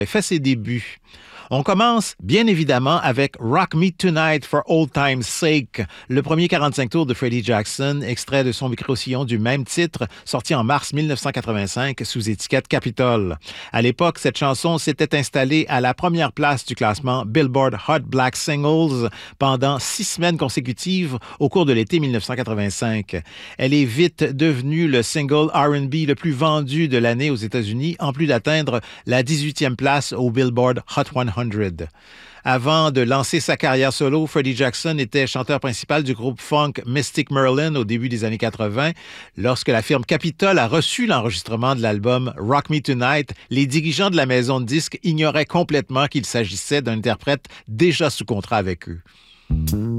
fait ses débuts. On commence bien évidemment avec Rock Me Tonight for Old Time's Sake, le premier 45 tours de Freddie Jackson, extrait de son micro-sillon du même titre, sorti en mars 1985 sous étiquette Capitol. À l'époque, cette chanson s'était installée à la première place du classement Billboard Hot Black Singles pendant 6 semaines consécutives au cours de l'été 1985. Elle est vite devenue le single R&B le plus vendu de l'année aux États-Unis, en plus d'atteindre la 18e place au Billboard Hot 100. Avant de lancer sa carrière solo, Freddie Jackson était chanteur principal du groupe funk Mystic Merlin au début des années 80. Lorsque la firme Capitol a reçu l'enregistrement de l'album Rock Me Tonight, les dirigeants de la maison de disques ignoraient complètement qu'il s'agissait d'un interprète déjà sous contrat avec eux.